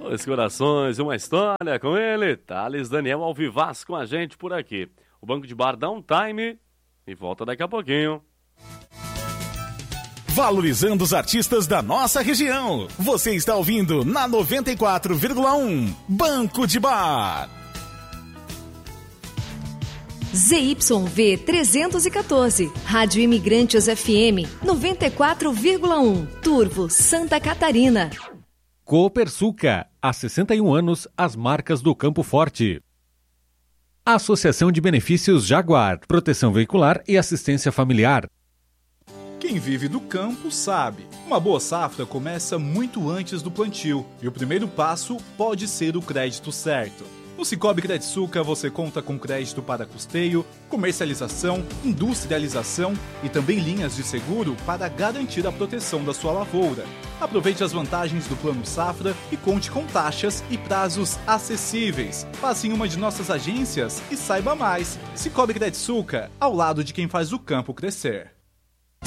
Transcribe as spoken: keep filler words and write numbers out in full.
Dois corações, uma história com ele. Thales Daniel Alvivaz com a gente por aqui. O Banco de Bar dá um time e volta daqui a pouquinho. Valorizando os artistas da nossa região. Você está ouvindo na noventa e quatro vírgula um Banco de Bar. Z Y V trezentos e quatorze, Rádio Imigrantes F M noventa e quatro vírgula um, Turvo, Santa Catarina. Copersuca, há sessenta e um anos, as marcas do Campo Forte. Associação de Benefícios Jaguar, proteção veicular e assistência familiar. Quem vive do campo sabe, uma boa safra começa muito antes do plantio e o primeiro passo pode ser o crédito certo. No Cicobi Crediçuca você conta com crédito para custeio, comercialização, industrialização e também linhas de seguro para garantir a proteção da sua lavoura. Aproveite as vantagens do Plano Safra e conte com taxas e prazos acessíveis. Passe em uma de nossas agências e saiba mais. Cicobi Crediçuca, ao lado de quem faz o campo crescer.